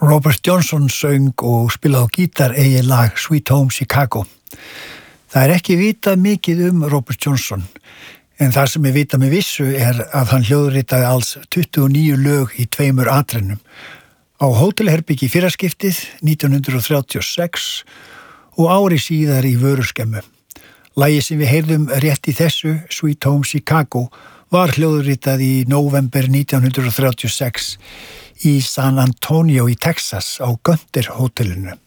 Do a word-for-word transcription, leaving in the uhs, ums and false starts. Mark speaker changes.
Speaker 1: Robert Johnson söng og spilaði á gítar eigið lag Sweet Home Chicago. Það er ekki vitað mikið um Robert Johnson, en það sem er vitað með vissu er að hann hljóðritaði alls tuttugu og níu lög í tveimur atrennum. Á hótelherbyggi fyrraskiptið nítján hundrað þrjátíu og sex og ári síðar í vöruskemmu. Lagið sem við heyrðum rétt í þessu, Sweet Home Chicago, var hljóðritað í nóvember nítján hundrað þrjátíu og sex í San Antonio í Texas á Gunter hótelinu.